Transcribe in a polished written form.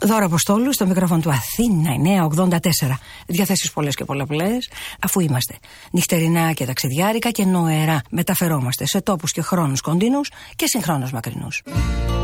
Δώρα Αποστόλου, στο μικρόφωνο του Αθήνα 984. Διαθέσεις πολλές και πολλαπλές, αφού είμαστε νυχτερινά και ταξιδιάρικα και νοερά μεταφερόμαστε σε τόπους και χρόνους κοντινούς και συγχρόνως μακρινούς.